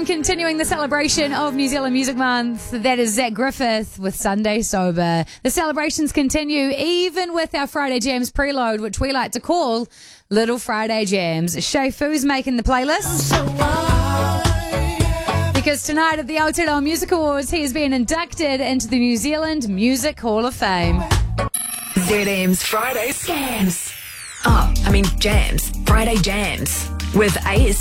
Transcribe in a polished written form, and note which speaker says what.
Speaker 1: FM continuing the celebration of New Zealand Music Month. That is Zach Griffith with Sunday Sober. The celebrations continue even with our Friday Jams preload, which we like to call Little Friday Jams. Shay Fu's making the playlist. Because tonight at the Aotearoa Music Awards, he has been inducted into the New Zealand Music Hall of Fame.
Speaker 2: ZM's Friday Scams. Jams. Friday Jams with AS.